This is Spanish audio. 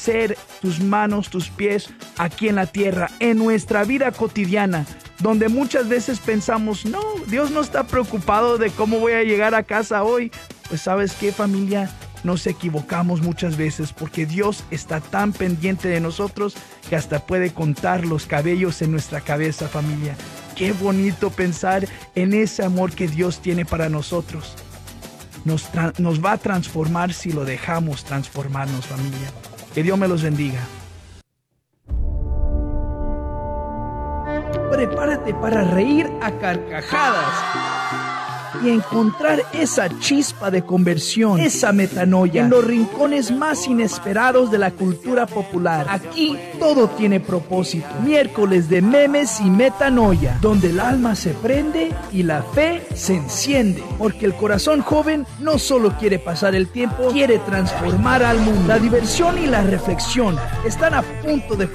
ser tus manos, tus pies aquí en la tierra, en nuestra vida cotidiana, donde muchas veces pensamos, no, Dios no está preocupado de cómo voy a llegar a casa hoy. Pues ¿sabes qué, familia? Nos equivocamos muchas veces porque Dios está tan pendiente de nosotros que hasta puede contar los cabellos en nuestra cabeza, familia. Qué bonito pensar en ese amor que Dios tiene para nosotros. Nos va a transformar si lo dejamos transformarnos, familia. Que Dios me los bendiga. Prepárate para reír a carcajadas y encontrar esa chispa de conversión, esa metanoia en los rincones más inesperados de la cultura popular. Aquí todo tiene propósito. Miércoles de memes y metanoia, donde el alma se prende y la fe se enciende. Porque el corazón joven no solo quiere pasar el tiempo, quiere transformar al mundo. La diversión y la reflexión están a punto de